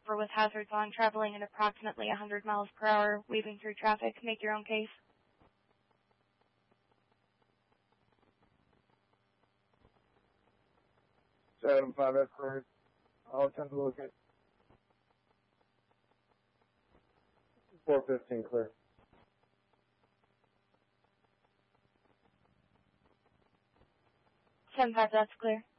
bumper with hazards on, traveling at approximately 100 miles per hour, weaving through traffic. Make your own case. 75 escort. I'll attempt to locate. 415 clear. 75, that's clear.